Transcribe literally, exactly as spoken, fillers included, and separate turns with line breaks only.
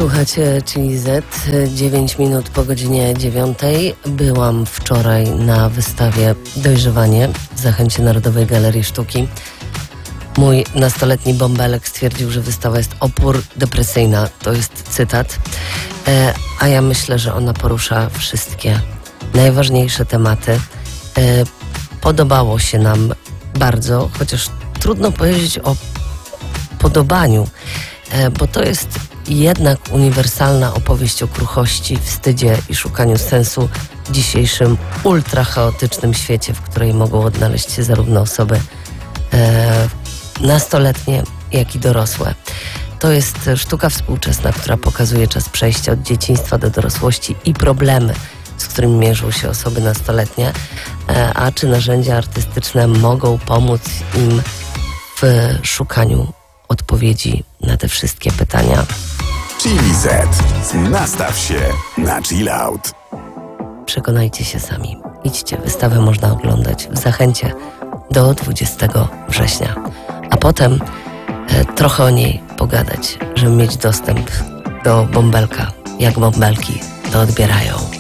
Słuchacie Chili Z, dziewięć minut po godzinie dziewiątej. Byłam wczoraj na wystawie Dojrzewanie w Zachęcie Narodowej Galerii Sztuki. Mój nastoletni bąbelek stwierdził, że wystawa jest opór depresyjna. To jest cytat. E, a ja myślę, że ona porusza wszystkie najważniejsze tematy. E, podobało się nam bardzo, chociaż trudno powiedzieć o podobaniu, e, bo to jest jednak uniwersalna opowieść o kruchości, wstydzie i szukaniu sensu w dzisiejszym ultrachaotycznym świecie, w której mogą odnaleźć się zarówno osoby e, nastoletnie, jak i dorosłe. To jest sztuka współczesna, która pokazuje czas przejścia od dzieciństwa do dorosłości i problemy, z którymi mierzą się osoby nastoletnie, e, a czy narzędzia artystyczne mogą pomóc im w szukaniu odpowiedzi na te wszystkie pytania.
Chili Z. Nastaw się na chill out.
Przekonajcie się sami. Idźcie, wystawę można oglądać w Zachęcie do dwudziestego września. A potem e, trochę o niej pogadać, żeby mieć dostęp do bąbelka. Jak bąbelki to odbierają.